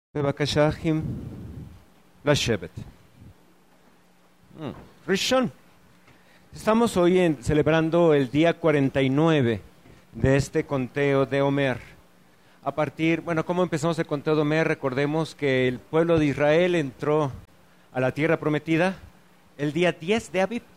בבקשה, לשבת. Rishon. Estamos hoy celebrando el día 49 de este conteo de Omer. ¿Cómo empezamos el conteo de Omer? Recordemos que el pueblo de Israel entró a la tierra prometida el día 10 de Abib.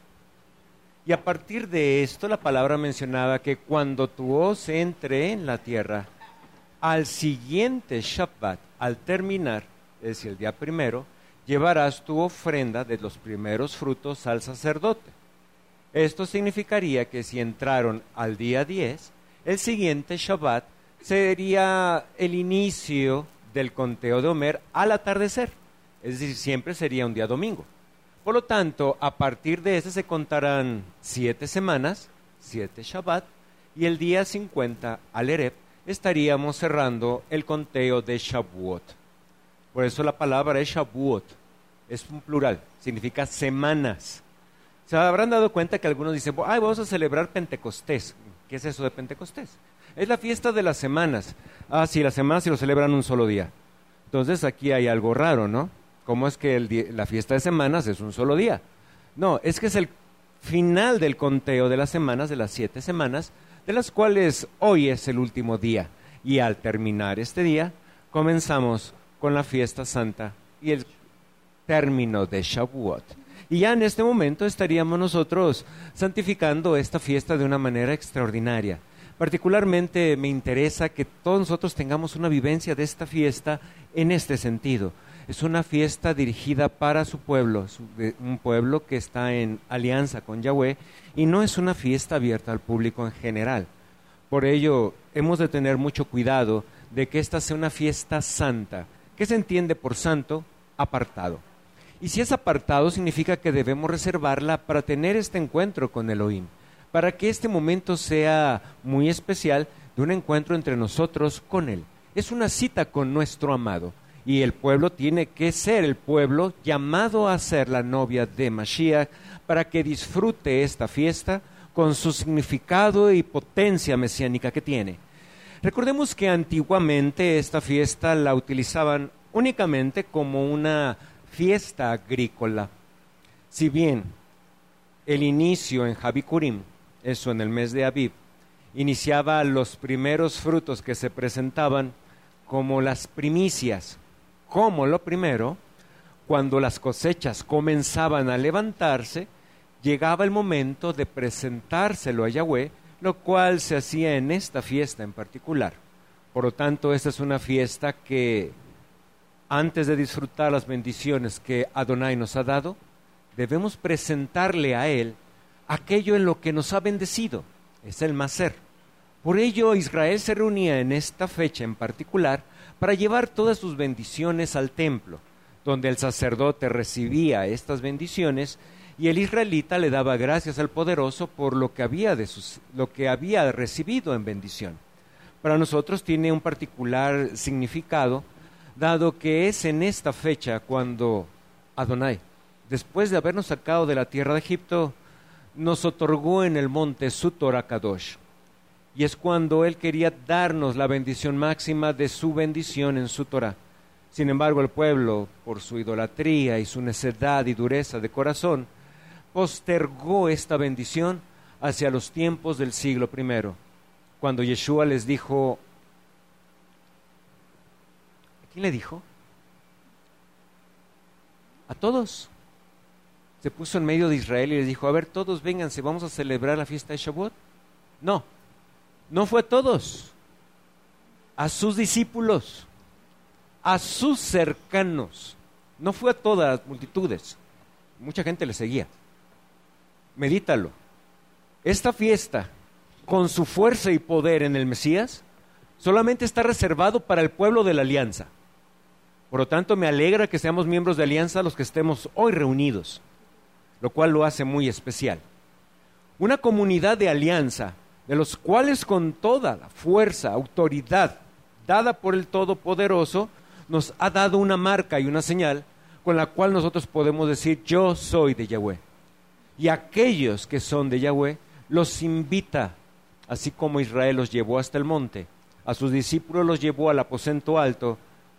Y a partir de esto, la palabra mencionaba que cuando tu hoz entre en la tierra, al siguiente Shabbat, al terminar, es decir, el día primero, llevarás tu ofrenda de los primeros frutos al sacerdote. Esto significaría que si entraron al día 10, el siguiente Shabbat sería el inicio del conteo de Omer al atardecer, es decir, siempre sería un día domingo. Por lo tanto, a partir de ese se contarán 7 semanas, 7 Shabbat, y el día 50 al Ereb estaríamos cerrando el conteo de Shavuot. Por eso la palabra es Shavuot, es un plural, significa semanas. Se habrán dado cuenta que algunos dicen, vamos a celebrar Pentecostés. ¿Qué es eso de Pentecostés? Es la fiesta de las semanas. Sí, las semanas se lo celebran un solo día. Entonces aquí hay algo raro, ¿no? ¿Cómo es que la fiesta de semanas es un solo día? No, es que es el final del conteo de las semanas, de las 7 semanas, de las cuales hoy es el último día. Y al terminar este día, comenzamos con la fiesta santa y el término de Shavuot. Y ya en este momento estaríamos nosotros santificando esta fiesta de una manera extraordinaria. Particularmente me interesa que todos nosotros tengamos una vivencia de esta fiesta en este sentido. Es una fiesta dirigida para su pueblo, un pueblo que está en alianza con Yahweh, y no es una fiesta abierta al público en general. Por ello, hemos de tener mucho cuidado de que esta sea una fiesta santa. ¿Qué se entiende por santo? Apartado. Y si es apartado, significa que debemos reservarla para tener este encuentro con Elohim, para que este momento sea muy especial de un encuentro entre nosotros con Él. Es una cita con nuestro amado. Y el pueblo tiene que ser el pueblo llamado a ser la novia de Mashiach para que disfrute esta fiesta con su significado y potencia mesiánica que tiene. Recordemos que antiguamente esta fiesta la utilizaban únicamente como una fiesta agrícola. Si bien el inicio en Habikurim, eso en el mes de Abib, iniciaba los primeros frutos que se presentaban como las primicias, como lo primero, cuando las cosechas comenzaban a levantarse, llegaba el momento de presentárselo a Yahweh, lo cual se hacía en esta fiesta en particular. Por lo tanto, esta es una fiesta que, antes de disfrutar las bendiciones que Adonai nos ha dado, debemos presentarle a Él aquello en lo que nos ha bendecido, es el Maser. Por ello, Israel se reunía en esta fecha en particular para llevar todas sus bendiciones al templo, donde el sacerdote recibía estas bendiciones y el israelita le daba gracias al poderoso por lo que había recibido en bendición. Para nosotros tiene un particular significado, dado que es en esta fecha cuando Adonai, después de habernos sacado de la tierra de Egipto, nos otorgó en el monte su Torah Kadosh. Y es cuando Él quería darnos la bendición máxima de su bendición en su Torah. Sin embargo, el pueblo, por su idolatría y su necedad y dureza de corazón, postergó esta bendición hacia los tiempos del siglo I, cuando Yeshua les dijo, ¿a quién le dijo? A todos. Se puso en medio de Israel y les dijo, a ver, todos vénganse, vamos a celebrar la fiesta de Shavuot. No fue a todos, a sus discípulos, a sus cercanos. No fue a todas las multitudes. Mucha gente le seguía. Medítalo. Esta fiesta, con su fuerza y poder en el Mesías, solamente está reservado para el pueblo de la alianza. Por lo tanto, me alegra que seamos miembros de alianza los que estemos hoy reunidos, lo cual lo hace muy especial. Una comunidad de alianza, de los cuales con toda la fuerza, autoridad dada por el Todopoderoso, nos ha dado una marca y una señal con la cual nosotros podemos decir, yo soy de Yahweh. Y aquellos que son de Yahweh los invita, así como Israel los llevó hasta el monte, a sus discípulos los llevó al aposento alto,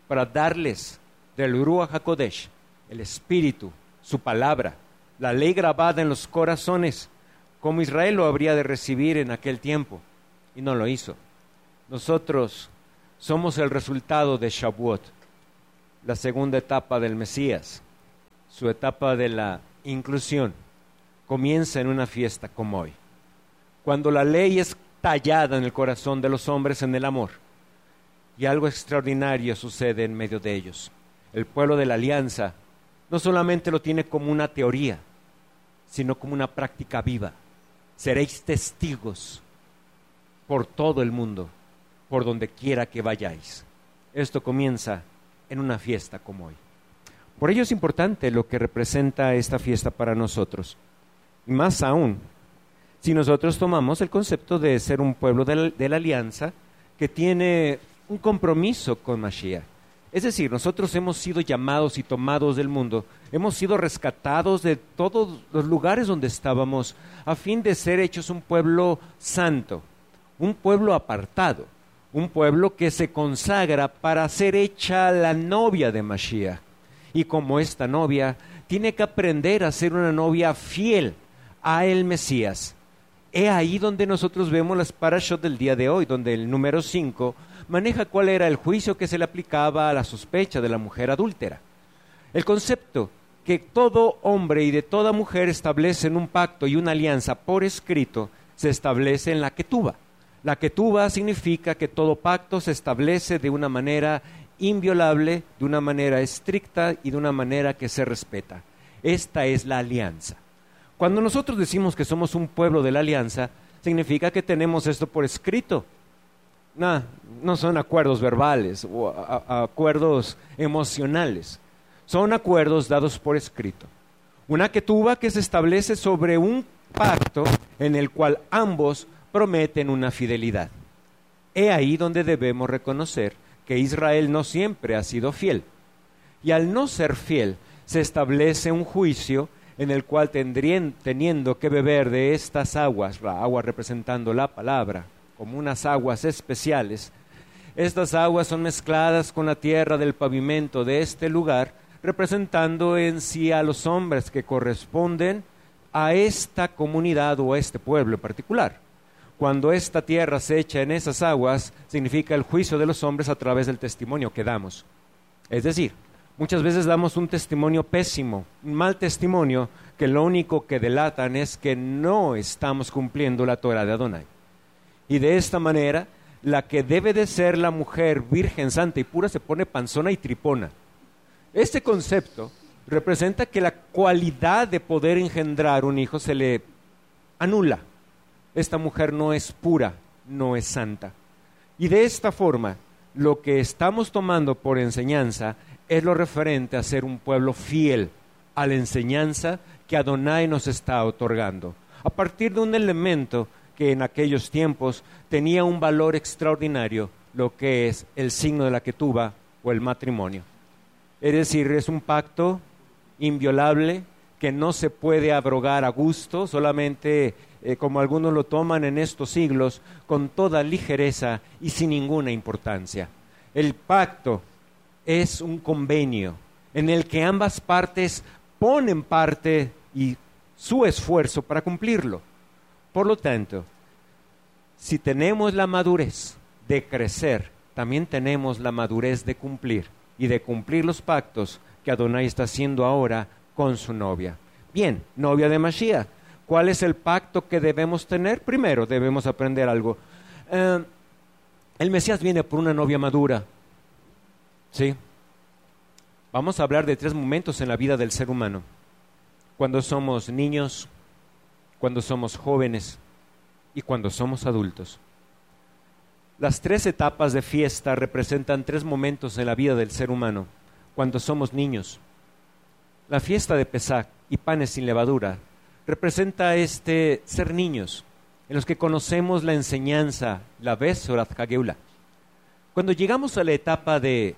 para darles del Ruach HaKodesh, el Espíritu, su palabra, la ley grabada en los corazones, como Israel lo habría de recibir en aquel tiempo, y no lo hizo. Nosotros somos el resultado de Shavuot, la segunda etapa del Mesías. Su etapa de la inclusión comienza en una fiesta como hoy, cuando la ley es tallada en el corazón de los hombres en el amor, y algo extraordinario sucede en medio de ellos. El pueblo de la alianza no solamente lo tiene como una teoría, sino como una práctica viva. Seréis testigos por todo el mundo, por donde quiera que vayáis. Esto comienza en una fiesta como hoy. Por ello es importante lo que representa esta fiesta para nosotros. Y más aún, si nosotros tomamos el concepto de ser un pueblo de la alianza que tiene un compromiso con Mashiach. Es decir, nosotros hemos sido llamados y tomados del mundo, hemos sido rescatados de todos los lugares donde estábamos, a fin de ser hechos un pueblo santo, un pueblo apartado, un pueblo que se consagra para ser hecha la novia de Mashiach. Y como esta novia, tiene que aprender a ser una novia fiel a el Mesías. He ahí donde nosotros vemos las parashot del día de hoy, donde el número 5 maneja cuál era el juicio que se le aplicaba a la sospecha de la mujer adúltera. El concepto que todo hombre y de toda mujer establecen un pacto y una alianza por escrito se establece en la ketubá. La ketubá significa que todo pacto se establece de una manera inviolable, de una manera estricta y de una manera que se respeta. Esta es la alianza. Cuando nosotros decimos que somos un pueblo de la alianza, significa que tenemos esto por escrito. No son acuerdos verbales o acuerdos emocionales. Son acuerdos dados por escrito. Una ketubá que se establece sobre un pacto en el cual ambos prometen una fidelidad. He ahí donde debemos reconocer que Israel no siempre ha sido fiel. Y al no ser fiel, se establece un juicio en el cual teniendo que beber de estas aguas, la agua representando la palabra, como unas aguas especiales. Estas aguas son mezcladas con la tierra del pavimento de este lugar, representando en sí a los hombres que corresponden a esta comunidad o a este pueblo en particular. Cuando esta tierra se echa en esas aguas, significa el juicio de los hombres a través del testimonio que damos. Es decir, muchas veces damos un testimonio pésimo, un mal testimonio, que lo único que delatan es que no estamos cumpliendo la Torah de Adonai. Y de esta manera, la que debe de ser la mujer virgen, santa y pura se pone panzona y tripona. Este concepto representa que la cualidad de poder engendrar un hijo se le anula. Esta mujer no es pura, no es santa. Y de esta forma, lo que estamos tomando por enseñanza es lo referente a ser un pueblo fiel a la enseñanza que Adonai nos está otorgando, a partir de un elemento que en aquellos tiempos tenía un valor extraordinario, lo que es el signo de la ketubá o el matrimonio. Es decir, es un pacto inviolable que no se puede abrogar a gusto, solamente como algunos lo toman en estos siglos, con toda ligereza y sin ninguna importancia. El pacto es un convenio en el que ambas partes ponen parte y su esfuerzo para cumplirlo. Por lo tanto, si tenemos la madurez de crecer, también tenemos la madurez de cumplir y de cumplir los pactos que Adonai está haciendo ahora con su novia. Bien, novia de Mashiach, ¿cuál es el pacto que debemos tener? Primero debemos aprender algo. El Mesías viene por una novia madura. ¿Sí? Vamos a hablar de 3 momentos en la vida del ser humano. Cuando somos niños, cuando somos jóvenes y cuando somos adultos. Las 3 etapas de fiesta representan 3 momentos en la vida del ser humano. Cuando somos niños, la fiesta de Pesach y panes sin levadura representa ser niños, en los que conocemos la enseñanza, la Besorat Hageula. Cuando llegamos a la etapa de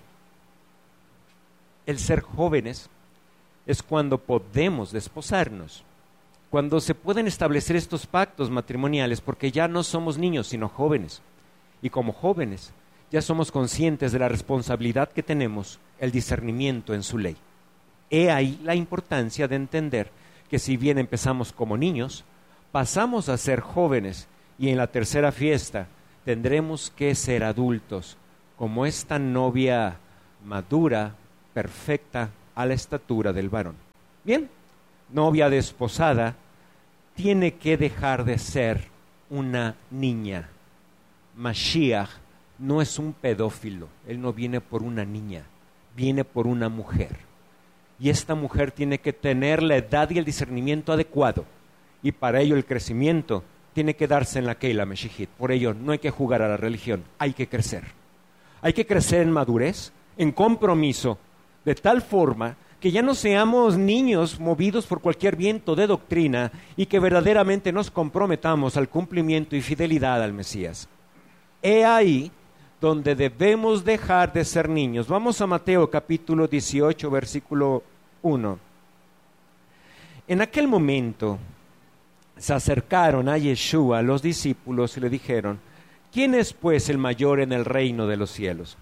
el ser jóvenes, es cuando podemos desposarnos, cuando se pueden establecer estos pactos matrimoniales, porque ya no somos niños, sino jóvenes. Y como jóvenes, ya somos conscientes de la responsabilidad que tenemos, el discernimiento en su ley. He ahí la importancia de entender que si bien empezamos como niños, pasamos a ser jóvenes y en la tercera fiesta tendremos que ser adultos, como esta novia madura, perfecta, a la estatura del varón. Bien, novia desposada tiene que dejar de ser una niña. Mashiach no es un pedófilo, él no viene por una niña, viene por una mujer. Y esta mujer tiene que tener la edad y el discernimiento adecuado. Y para ello el crecimiento tiene que darse en la Keila Meshihit. Por ello no hay que jugar a la religión, hay que crecer. Hay que crecer en madurez, en compromiso, de tal forma que ya no seamos niños movidos por cualquier viento de doctrina y que verdaderamente nos comprometamos al cumplimiento y fidelidad al Mesías. He ahí donde debemos dejar de ser niños. Vamos a Mateo capítulo 18, versículo 1. En aquel momento se acercaron a Yeshua los discípulos y le dijeron: ¿quién es pues el mayor en el reino de los cielos?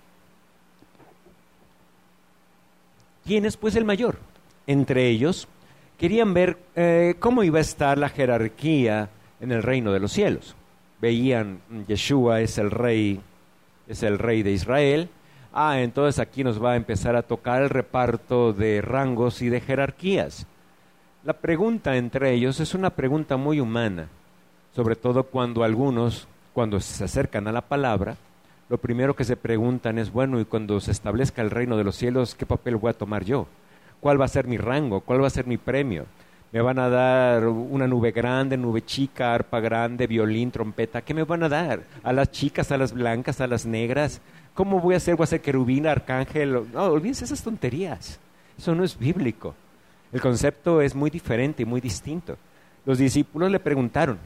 ¿Quién es pues el mayor? Entre ellos querían ver cómo iba a estar la jerarquía en el reino de los cielos. Veían, Yeshua es el rey de Israel. Entonces aquí nos va a empezar a tocar el reparto de rangos y de jerarquías. La pregunta entre ellos es una pregunta muy humana, sobre todo cuando algunos, cuando se acercan a la palabra, lo primero que se preguntan es, bueno, y cuando se establezca el reino de los cielos, ¿qué papel voy a tomar yo? ¿Cuál va a ser mi rango? ¿Cuál va a ser mi premio? ¿Me van a dar una nube grande, nube chica, arpa grande, violín, trompeta? ¿Qué me van a dar? ¿A las chicas, a las blancas, a las negras? ¿Cómo voy a ser? ¿Voy a ser querubín, arcángel? No, olvídense esas tonterías. Eso no es bíblico. El concepto es muy diferente y muy distinto. Los discípulos le preguntaron.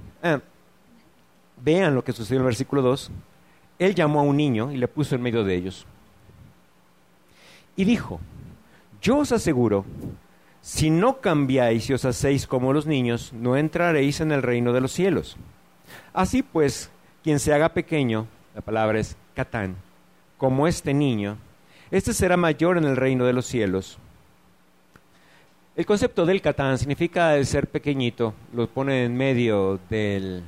Vean lo que sucedió en el versículo 2. Él llamó a un niño y le puso en medio de ellos. Y dijo: yo os aseguro, si no cambiáis y os hacéis como los niños, no entraréis en el reino de los cielos. Así pues, quien se haga pequeño, la palabra es catán, como este niño, este será mayor en el reino de los cielos. El concepto del catán significa el ser pequeñito, lo pone en medio de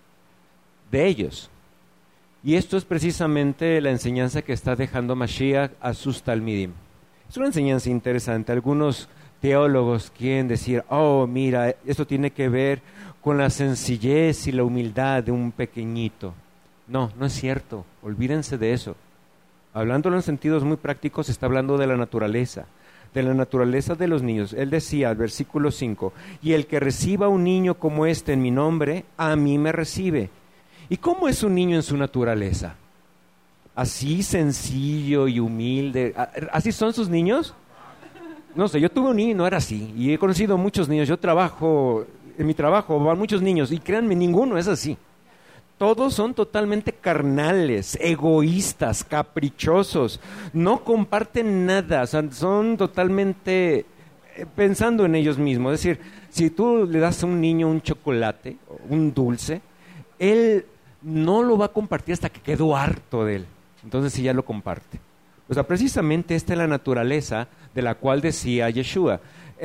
ellos. Y esto es precisamente la enseñanza que está dejando Mashiach a sus talmidim. Es una enseñanza interesante. Algunos teólogos quieren decir, mira, esto tiene que ver con la sencillez y la humildad de un pequeñito. No, no es cierto. Olvídense de eso. Hablándolo en sentidos muy prácticos, está hablando de la naturaleza de los niños. Él decía, al versículo 5, y el que reciba un niño como este en mi nombre, a mí me recibe. ¿Y cómo es un niño en su naturaleza? ¿Así sencillo y humilde? ¿Así son sus niños? No sé, yo tuve un niño y no era así. Y he conocido muchos niños. En mi trabajo van muchos niños y créanme, ninguno es así. Todos son totalmente carnales, egoístas, caprichosos. No comparten nada, son totalmente pensando en ellos mismos. Es decir, si tú le das a un niño un chocolate, un dulce, él no lo va a compartir hasta que quedó harto de él. Entonces sí ya lo comparte. O sea, precisamente esta es la naturaleza de la cual decía Yeshua.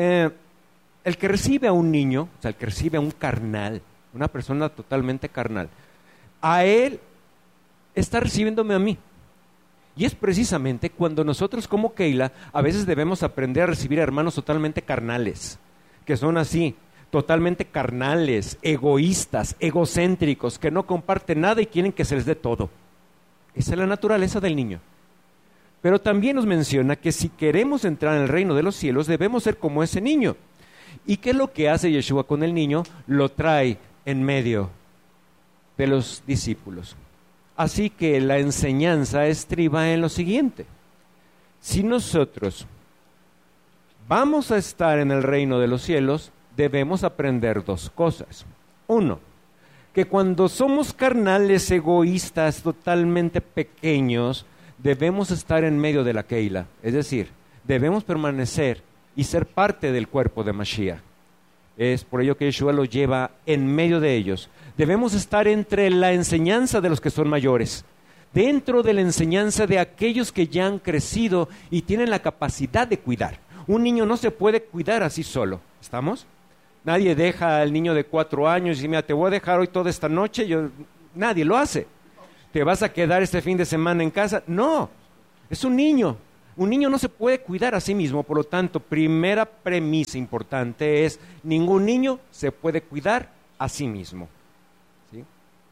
El que recibe a un niño, o sea, el que recibe a un carnal, una persona totalmente carnal, a él está recibiéndome a mí. Y es precisamente cuando nosotros como Keila a veces debemos aprender a recibir a hermanos totalmente carnales, que son así, totalmente carnales, egoístas, egocéntricos, que no comparten nada y quieren que se les dé todo. Esa es la naturaleza del niño. Pero también nos menciona que si queremos entrar en el reino de los cielos, debemos ser como ese niño. ¿Y qué es lo que hace Yeshua con el niño? Lo trae en medio de los discípulos. Así que la enseñanza estriba en lo siguiente. Si nosotros vamos a estar en el reino de los cielos, debemos aprender dos cosas. Uno, que cuando somos carnales, egoístas, totalmente pequeños, debemos estar en medio de la Keila. Es decir, debemos permanecer y ser parte del cuerpo de Mashiach. Es por ello que Yeshua lo lleva en medio de ellos. Debemos estar entre la enseñanza de los que son mayores. dentro de la enseñanza de aquellos que ya han crecido y tienen la capacidad de cuidar. Un niño no se puede cuidar así solo, ¿estamos? Nadie deja al niño de 4 años y dice, mira, te voy a dejar hoy toda esta noche. Nadie lo hace. ¿Te vas a quedar este fin de semana en casa? No, es un niño. Un niño no se puede cuidar a sí mismo, por lo tanto, primera premisa importante es, ningún niño se puede cuidar a sí mismo. ¿Sí?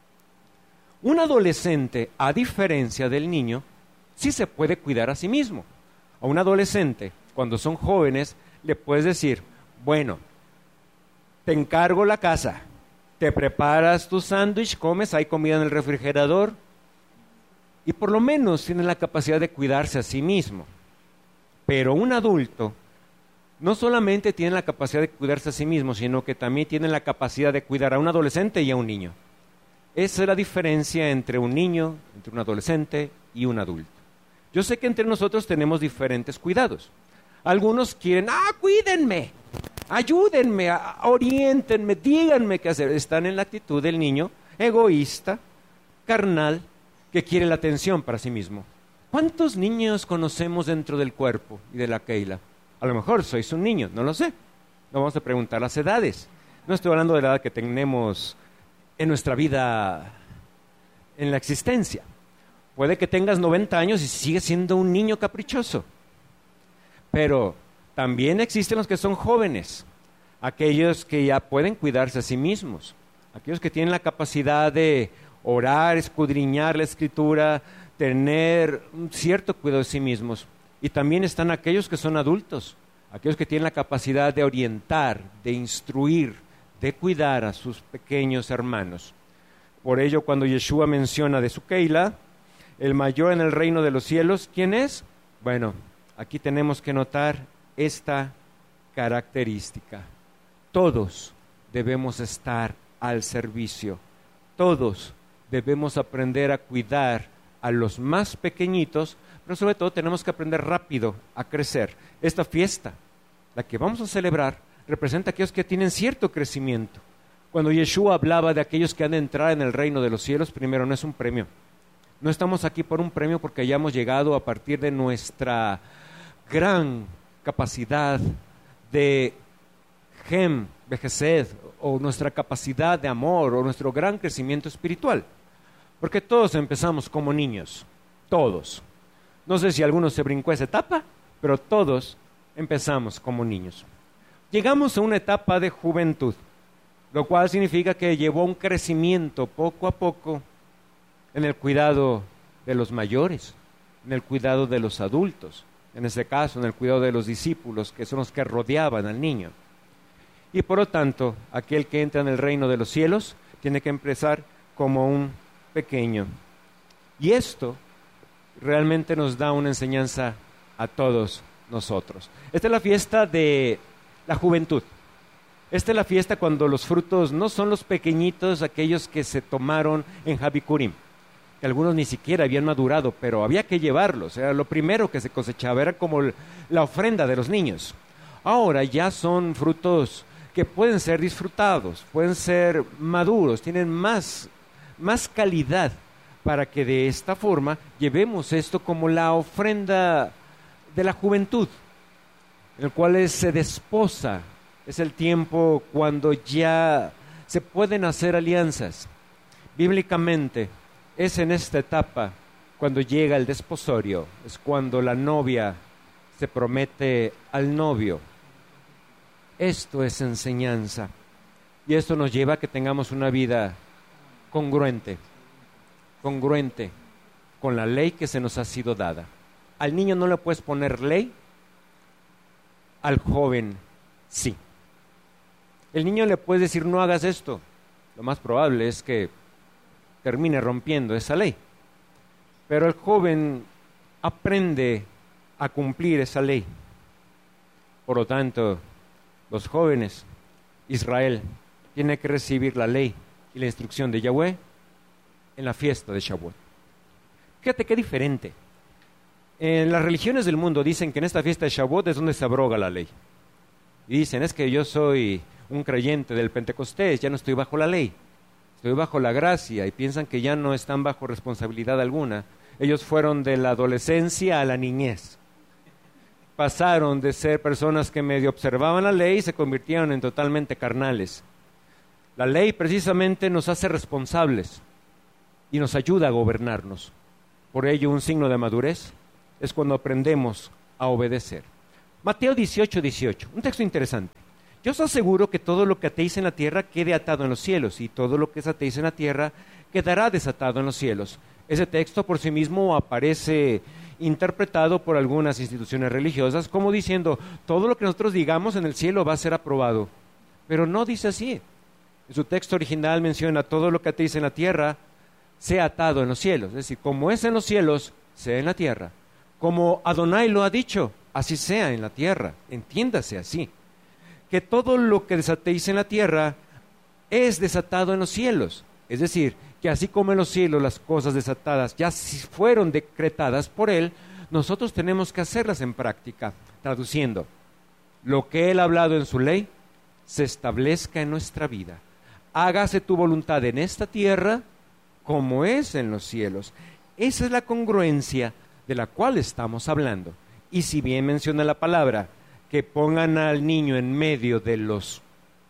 Un adolescente, a diferencia del niño, sí se puede cuidar a sí mismo. A un adolescente, cuando son jóvenes, le puedes decir, bueno, te encargo la casa, te preparas tu sándwich, comes, hay comida en el refrigerador, y por lo menos tiene la capacidad de cuidarse a sí mismo. Pero un adulto no solamente tiene la capacidad de cuidarse a sí mismo, sino que también tiene la capacidad de cuidar a un adolescente y a un niño. Esa es la diferencia entre un niño, entre un adolescente y un adulto. Yo sé que entre nosotros tenemos diferentes cuidados. Algunos quieren, cuídenme, ayúdenme, oriéntenme, díganme qué hacer. Están en la actitud del niño egoísta, carnal, que quiere la atención para sí mismo. ¿Cuántos niños conocemos dentro del cuerpo y de la Keila? A lo mejor sois un niño, no lo sé. No vamos a preguntar las edades. No estoy hablando de la edad que tenemos en nuestra vida, en la existencia. Puede que tengas 90 años y sigues siendo un niño caprichoso. Pero también existen los que son jóvenes, aquellos que ya pueden cuidarse a sí mismos, aquellos que tienen la capacidad de orar, escudriñar la Escritura, tener un cierto cuidado de sí mismos. Y también están aquellos que son adultos, aquellos que tienen la capacidad de orientar, de instruir, de cuidar a sus pequeños hermanos. Por ello, cuando Yeshua menciona de su Keila, el mayor en el reino de los cielos, ¿quién es? Bueno, aquí tenemos que notar esta característica. Todos debemos estar al servicio. Todos debemos aprender a cuidar a los más pequeñitos, pero sobre todo tenemos que aprender rápido a crecer. Esta fiesta, la que vamos a celebrar, representa a aquellos que tienen cierto crecimiento. Cuando Yeshua hablaba de aquellos que han de entrar en el reino de los cielos, primero, no es un premio. No estamos aquí por un premio porque hayamos llegado a partir de nuestra gran capacidad de vejez, o nuestra capacidad de amor, o nuestro gran crecimiento espiritual. Porque todos empezamos como niños, todos. No sé si alguno se brincó esa etapa, pero todos empezamos como niños. Llegamos a una etapa de juventud, lo cual significa que llevó un crecimiento poco a poco en el cuidado de los mayores, en el cuidado de los adultos, en este caso en el cuidado de los discípulos, que son los que rodeaban al niño. Y por lo tanto, aquel que entra en el reino de los cielos tiene que empezar como un pequeño. Y esto realmente nos da una enseñanza a todos nosotros. Esta es la fiesta de la juventud. Esta es la fiesta cuando los frutos no son los pequeñitos, aquellos que se tomaron en Habicurim, que algunos ni siquiera habían madurado, pero había que llevarlos. Era lo primero que se cosechaba, era como la ofrenda de los niños. Ahora ya son frutos que pueden ser disfrutados, pueden ser maduros, tienen más calidad, para que de esta forma llevemos esto como la ofrenda de la juventud, en el cual se desposa. Es el tiempo cuando ya se pueden hacer alianzas. Bíblicamente es en esta etapa cuando llega el desposorio, es cuando la novia se promete al novio. Esto es enseñanza, y esto nos lleva a que tengamos una vida congruente con la ley que se nos ha sido dada. Al niño no le puedes poner ley, al joven sí. El niño le puedes decir no hagas esto, lo más probable es que termine rompiendo esa ley, pero el joven aprende a cumplir esa ley. Por lo tanto, los jóvenes, Israel, tiene que recibir la ley y la instrucción de Yahweh en la fiesta de Shavuot. Fíjate qué diferente. En las religiones del mundo dicen que en esta fiesta de Shavuot es donde se abroga la ley. Y dicen, es que yo soy un creyente del Pentecostés, ya no estoy bajo la ley. estoy bajo la gracia, y piensan que ya no están bajo responsabilidad alguna. Ellos fueron de la adolescencia a la niñez. Pasaron de ser personas que medio observaban la ley y se convirtieron en totalmente carnales. La ley precisamente nos hace responsables y nos ayuda a gobernarnos. Por ello, un signo de madurez es cuando aprendemos a obedecer. Mateo 18:18, un texto interesante. Yo os aseguro que todo lo que atéis en la tierra quede atado en los cielos, y todo lo que desatéis en la tierra quedará desatado en los cielos. Ese texto por sí mismo aparece interpretado por algunas instituciones religiosas como diciendo, todo lo que nosotros digamos en el cielo va a ser aprobado. Pero no dice así. En su texto original menciona, todo lo que atéis en la tierra sea atado en los cielos. Es decir, como es en los cielos, sea en la tierra. Como Adonai lo ha dicho, así sea en la tierra. Entiéndase así. Que todo lo que desatéis en la tierra es desatado en los cielos. Es decir, que así como en los cielos las cosas desatadas ya fueron decretadas por Él, nosotros tenemos que hacerlas en práctica. Traduciendo, lo que Él ha hablado en su ley se establezca en nuestra vida. Hágase tu voluntad en esta tierra como es en los cielos. Esa es la congruencia de la cual estamos hablando. Y si bien menciona la palabra que pongan al niño en medio de los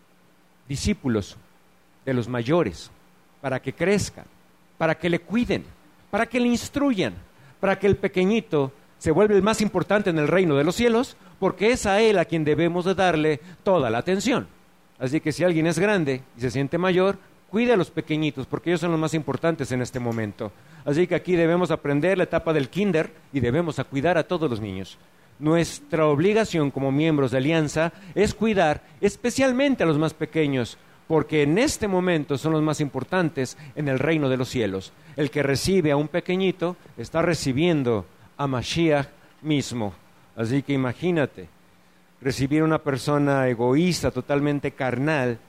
discípulos, de los mayores, para que crezca, para que le cuiden, para que le instruyan, para que el pequeñito se vuelva el más importante en el reino de los cielos, porque es a él a quien debemos de darle toda la atención. Así que si alguien es grande y se siente mayor, cuide a los pequeñitos, porque ellos son los más importantes en este momento. Así que aquí debemos aprender la etapa del kinder y debemos a cuidar a todos los niños. Nuestra obligación como miembros de Alianza es cuidar especialmente a los más pequeños, porque en este momento son los más importantes en el reino de los cielos. El que recibe a un pequeñito está recibiendo a Mashiach mismo. Así que imagínate, recibir a una persona egoísta, totalmente carnal,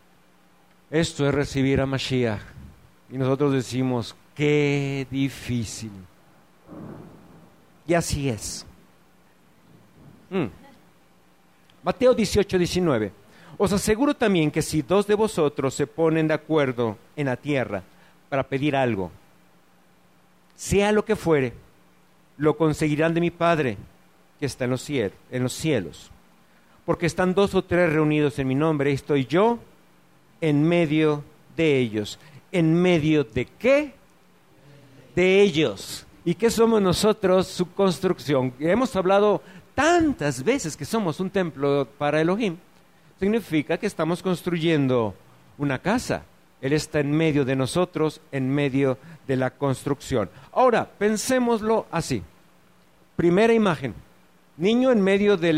esto es recibir a Mashiach. Y nosotros decimos, qué difícil. Y así es. Mateo 18:19. Os aseguro también que si dos de vosotros se ponen de acuerdo en la tierra para pedir algo, sea lo que fuere, lo conseguirán de mi Padre que está en los cielos. Porque están dos o tres reunidos en mi nombre, y estoy yo en medio de ellos. ¿En medio de qué? De ellos. ¿Y qué somos nosotros? Su construcción. Hemos hablado tantas veces que somos un templo para Elohim. Significa que estamos construyendo una casa. Él está en medio de nosotros, en medio de la construcción. Ahora, pensémoslo así. Primera imagen, niño en medio de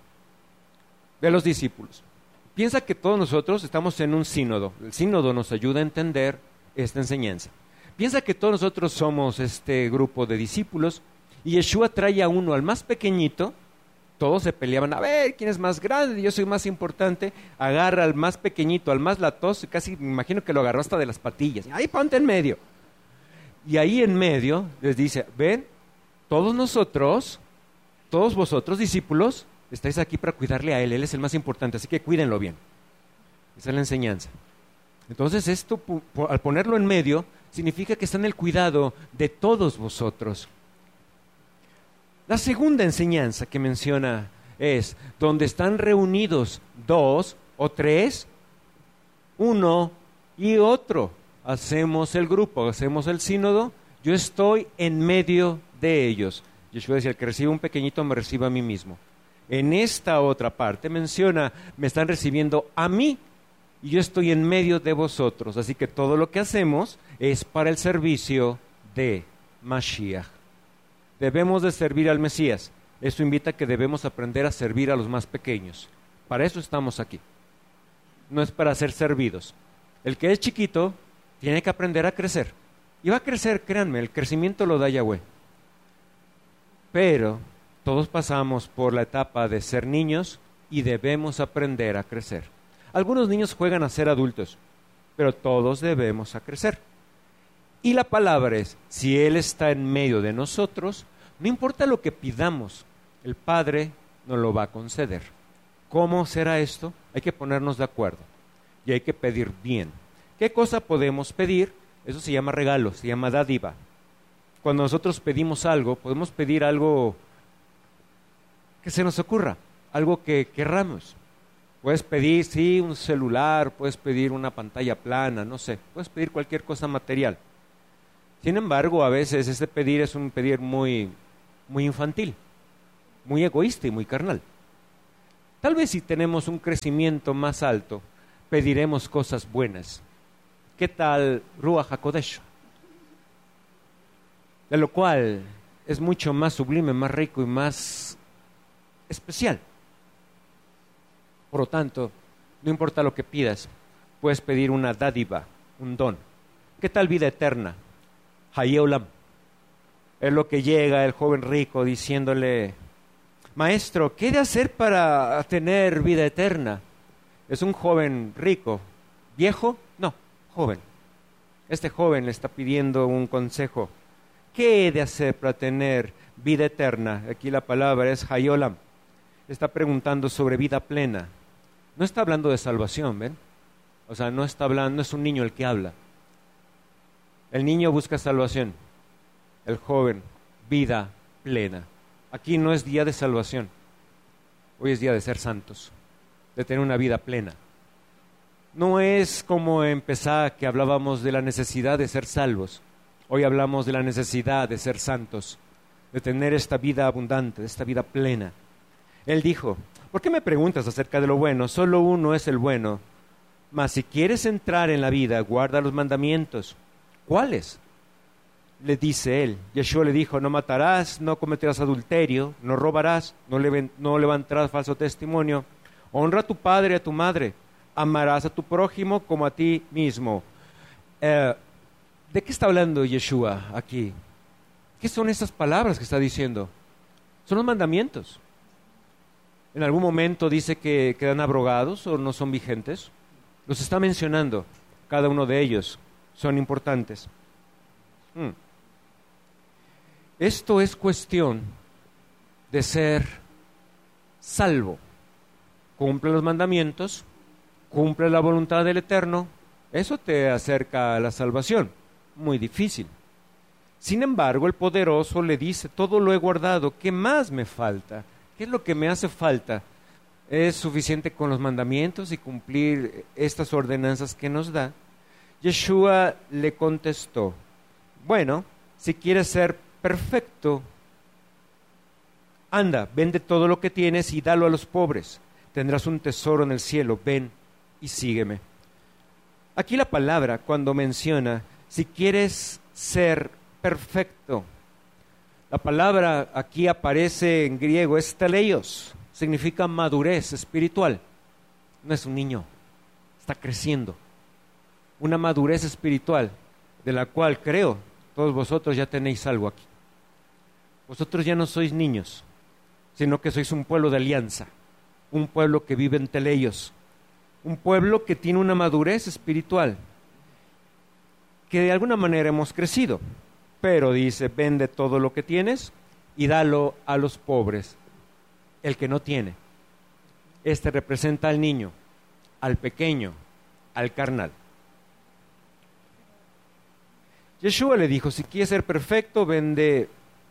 los discípulos. Piensa que todos nosotros estamos en un sínodo. El sínodo nos ayuda a entender esta enseñanza. Piensa que todos nosotros somos este grupo de discípulos y Yeshua trae a uno, al más pequeñito. Todos se peleaban, a ver, ¿quién es más grande? Yo soy más importante. Agarra al más pequeñito, al más latoso, casi me imagino que lo agarró hasta de las patillas. Ahí ponte en medio. Y ahí en medio les dice, ven, todos nosotros, todos vosotros discípulos, estáis aquí para cuidarle a Él es el más importante, así que cuídenlo bien. Esa es la enseñanza. Entonces esto, al ponerlo en medio, significa que está en el cuidado de todos vosotros. La segunda enseñanza que menciona es, donde están reunidos dos o tres, uno y otro. Hacemos el grupo, hacemos el sínodo, yo estoy en medio de ellos. Yeshua decía, el que recibe un pequeñito me recibe a mí mismo. En esta otra parte menciona, me están recibiendo a mí y yo estoy en medio de vosotros. Así que todo lo que hacemos es para el servicio de Mashiach. Debemos de servir al Mesías. Esto invita a que debemos aprender a servir a los más pequeños. Para eso estamos aquí. No es para ser servidos. El que es chiquito tiene que aprender a crecer. Y va a crecer, créanme, el crecimiento lo da Yahweh. Pero todos pasamos por la etapa de ser niños y debemos aprender a crecer. Algunos niños juegan a ser adultos, pero todos debemos a crecer. Y la palabra es, si Él está en medio de nosotros, no importa lo que pidamos, el Padre nos lo va a conceder. ¿Cómo será esto? Hay que ponernos de acuerdo y hay que pedir bien. ¿Qué cosa podemos pedir? Eso se llama regalo, se llama dádiva. Cuando nosotros pedimos algo, podemos pedir algo que se nos ocurra, algo que querramos. Puedes pedir, sí, un celular, puedes pedir una pantalla plana, no sé, puedes pedir cualquier cosa material. Sin embargo, a veces este pedir es un pedir muy infantil, muy egoísta y muy carnal. Tal vez si tenemos un crecimiento más alto, pediremos cosas buenas. ¿Qué tal Ruach HaKodesh? De lo cual es mucho más sublime, más rico y más especial. Por lo tanto, no importa lo que pidas, puedes pedir una dádiva, un don. ¿Qué tal vida eterna? Hayé Olam. Es lo que llega el joven rico diciéndole, maestro, ¿qué he de hacer para tener vida eterna? Es un joven rico. ¿Viejo? No, joven. Este joven le está pidiendo un consejo. ¿Qué he de hacer para tener vida eterna? Aquí la palabra es Hayé Olam. Está preguntando sobre vida plena. No está hablando de salvación, ¿ven? O sea, no está hablando, no es un niño el que habla. El niño busca salvación. El joven, vida plena. Aquí no es día de salvación. Hoy es día de ser santos, de tener una vida plena. No es como empezar que hablábamos de la necesidad de ser salvos. Hoy hablamos de la necesidad de ser santos, de tener esta vida abundante, de esta vida plena. Él dijo, ¿por qué me preguntas acerca de lo bueno? Solo uno es el bueno. Mas si quieres entrar en la vida, guarda los mandamientos. ¿Cuáles? Le dice él. Yeshua le dijo, no matarás, no cometerás adulterio, no robarás, no levantarás falso testimonio. Honra a tu padre y a tu madre. Amarás a tu prójimo como a ti mismo. ¿De qué está hablando Yeshua aquí? ¿Qué son esas palabras que está diciendo? Son los mandamientos. En algún momento dice que quedan abrogados o no son vigentes. Los está mencionando. Cada uno de ellos son importantes. Esto es cuestión de ser salvo. Cumple los mandamientos, cumple la voluntad del Eterno. Eso te acerca a la salvación. Muy difícil. Sin embargo, el poderoso le dice, todo lo he guardado, ¿qué más me falta? ¿Qué es lo que me hace falta? ¿Es suficiente con los mandamientos y cumplir estas ordenanzas que nos da? Yeshua le contestó, bueno, si quieres ser perfecto, anda, vende todo lo que tienes y dalo a los pobres. Tendrás un tesoro en el cielo, ven y sígueme. Aquí la palabra, cuando menciona, si quieres ser perfecto, la palabra aquí aparece en griego, es teleios, significa madurez espiritual. No es un niño, está creciendo. Una madurez espiritual, de la cual creo, todos vosotros ya tenéis algo aquí. Vosotros ya no sois niños, sino que sois un pueblo de alianza, un pueblo que vive en teleios, un pueblo que tiene una madurez espiritual, que de alguna manera hemos crecido. Pero dice, vende todo lo que tienes y dalo a los pobres, el que no tiene. Este representa al niño, al pequeño, al carnal. Yeshua le dijo, si quieres ser perfecto, vende.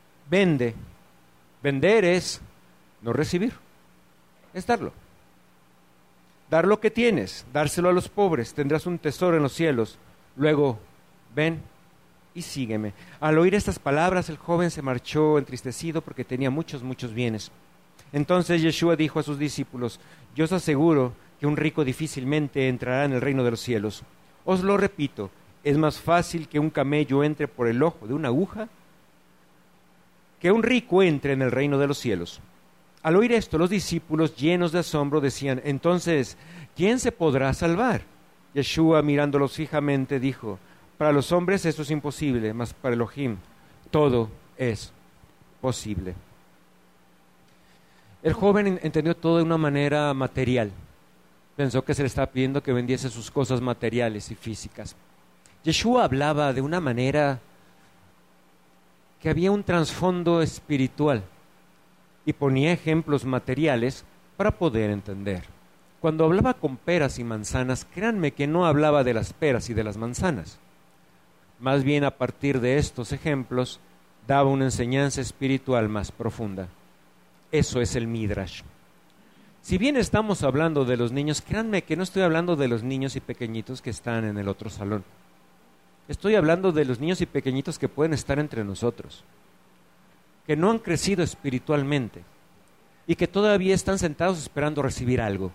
Vender es no recibir, es darlo. Dar lo que tienes, dárselo a los pobres, tendrás un tesoro en los cielos. Luego, ven y sígueme. Al oír estas palabras, el joven se marchó entristecido porque tenía muchos bienes. Entonces Yeshua dijo a sus discípulos, yo os aseguro que un rico difícilmente entrará en el reino de los cielos. Os lo repito, es más fácil que un camello entre por el ojo de una aguja que un rico entre en el reino de los cielos. Al oír esto, los discípulos, llenos de asombro, decían, entonces, ¿quién se podrá salvar? Yeshua, mirándolos fijamente, dijo, para los hombres esto es imposible, mas para Elohim todo es posible. El joven entendió todo de una manera material. Pensó que se le estaba pidiendo que vendiese sus cosas materiales y físicas. Yeshua hablaba de una manera que había un trasfondo espiritual y ponía ejemplos materiales para poder entender. cuando hablaba con peras y manzanas, créanme que no hablaba de las peras y de las manzanas. Más bien, a partir de estos ejemplos, daba una enseñanza espiritual más profunda. Eso es el Midrash. Si bien estamos hablando de los niños, créanme que no estoy hablando de los niños y pequeñitos que están en el otro salón. Estoy hablando de los niños y pequeñitos que pueden estar entre nosotros, que no han crecido espiritualmente y que todavía están sentados esperando recibir algo.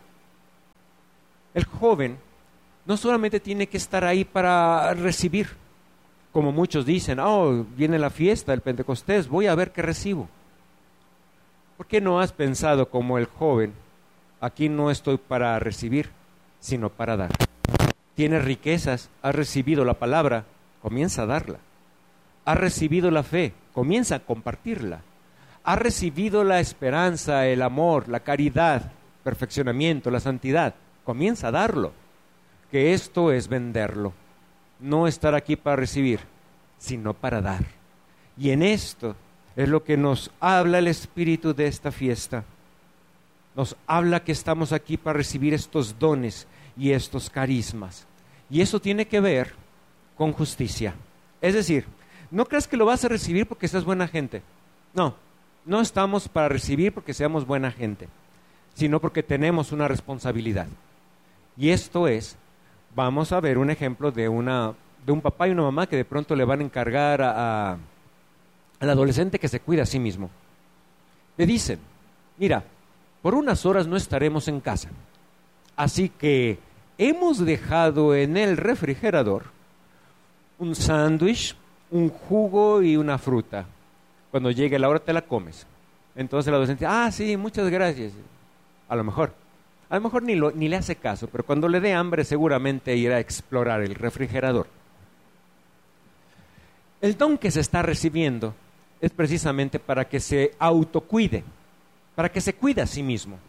El joven no solamente tiene que estar ahí para recibir, como muchos dicen, viene la fiesta del Pentecostés, voy a ver qué recibo. ¿Por qué no has pensado como el joven? Aquí no estoy para recibir, sino para dar. Tienes riquezas, has recibido la palabra, comienza a darla. Has recibido la fe, comienza a compartirla. Has recibido la esperanza, el amor, la caridad, perfeccionamiento, la santidad, comienza a darlo. Que esto es venderlo. No estar aquí para recibir, sino para dar. Y en esto es lo que nos habla el espíritu de esta fiesta. Nos habla que estamos aquí para recibir estos dones y estos carismas. Y eso tiene que ver con justicia. Es decir, no creas que lo vas a recibir porque seas buena gente. No, no estamos para recibir porque seamos buena gente, sino porque tenemos una responsabilidad. Y esto es, vamos a ver un ejemplo de un papá y una mamá que de pronto le van a encargar al adolescente que se cuida a sí mismo. Le dicen, mira, por unas horas no estaremos en casa, así que hemos dejado en el refrigerador un sándwich, un jugo y una fruta. Cuando llegue la hora te la comes. Entonces el adolescente, sí, muchas gracias. A lo mejor ni le hace caso, pero cuando le dé hambre seguramente irá a explorar el refrigerador. El don que se está recibiendo es precisamente para que se autocuide, para que se cuide a sí mismo.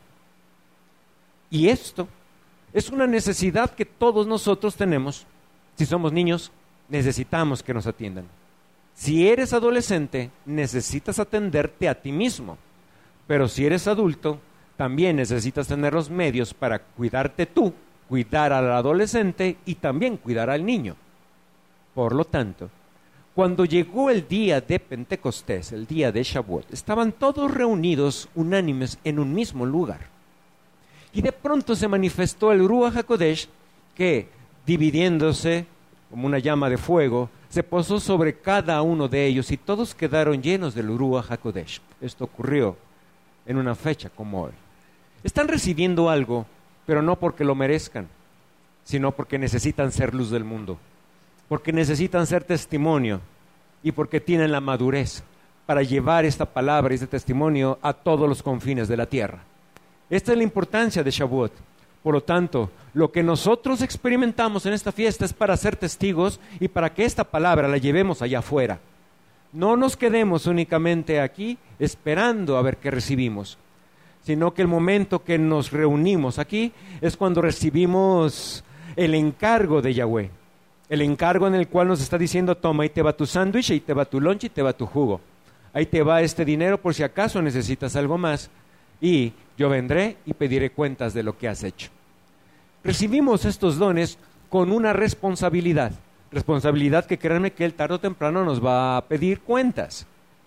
Y esto es una necesidad que todos nosotros tenemos. Si somos niños, necesitamos que nos atiendan. Si eres adolescente, necesitas atenderte a ti mismo. Pero si eres adulto, también necesitas tener los medios para cuidarte tú, cuidar al adolescente y también cuidar al niño. Por lo tanto, cuando llegó el día de Pentecostés, el día de Shavuot, estaban todos reunidos unánimes en un mismo lugar. Y de pronto se manifestó el Ruach HaKodesh que, dividiéndose como una llama de fuego, se posó sobre cada uno de ellos y todos quedaron llenos del Ruach HaKodesh. Esto ocurrió en una fecha como hoy. Están recibiendo algo, pero no porque lo merezcan, sino porque necesitan ser luz del mundo, porque necesitan ser testimonio y porque tienen la madurez para llevar esta palabra y este testimonio a todos los confines de la tierra. Esta es la importancia de Shavuot. Por lo tanto, lo que nosotros experimentamos en esta fiesta es para ser testigos y para que esta palabra la llevemos allá afuera. No nos quedemos únicamente aquí esperando a ver qué recibimos, sino que el momento que nos reunimos aquí es cuando recibimos el encargo de Yahweh. El encargo en el cual nos está diciendo, toma, ahí te va tu sándwich, ahí te va tu lunch y te va tu jugo. Ahí te va este dinero por si acaso necesitas algo más. Y yo vendré y pediré cuentas de lo que has hecho. Recibimos estos dones con una responsabilidad que créanme que él tarde o temprano nos va a pedir cuentas.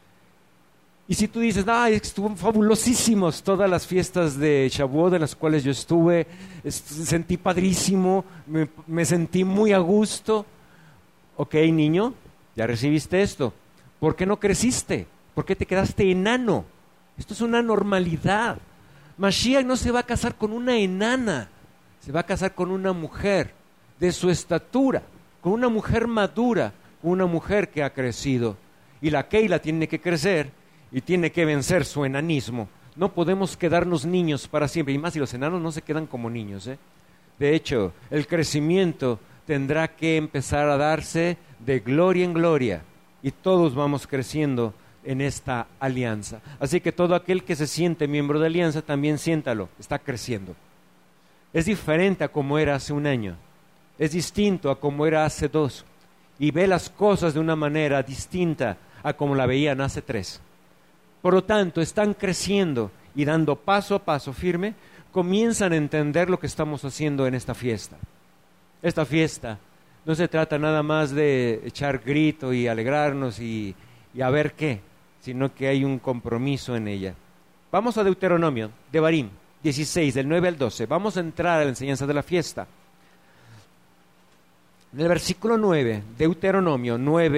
Y si tú dices, estuvo fabulosísimos todas las fiestas de Shavuot en las cuales yo estuve, sentí padrísimo, me sentí muy a gusto. Ok, niño, ya recibiste esto. ¿Por qué no creciste? ¿Por qué te quedaste enano? Esto es una normalidad. Mashiach no se va a casar con una enana, se va a casar con una mujer de su estatura, con una mujer madura, con una mujer que ha crecido. Y la Keila tiene que crecer y tiene que vencer su enanismo. No podemos quedarnos niños para siempre, y más si los enanos no se quedan como niños, ¿eh? De hecho, el crecimiento tendrá que empezar a darse de gloria en gloria, y todos vamos creciendo en esta alianza. Así que todo aquel que se siente miembro de alianza, también siéntalo, está creciendo. Es diferente a como era hace un año, es distinto a como era hace 2, y ve las cosas de una manera distinta a como la veían hace 3. Por lo tanto, están creciendo y dando paso a paso firme, comienzan a entender lo que estamos haciendo en esta fiesta. Esta fiesta no se trata nada más de echar grito y alegrarnos y a ver qué, sino que hay un compromiso en ella. Vamos a Deuteronomio, Devarim 16, del 9 al 12. Vamos a entrar a la enseñanza de la fiesta. En el versículo 9, Deuteronomio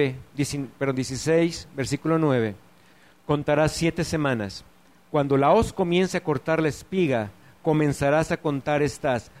16, versículo 9, contarás 7 semanas. Cuando la hoz comience a cortar la espiga, comenzarás a contar estas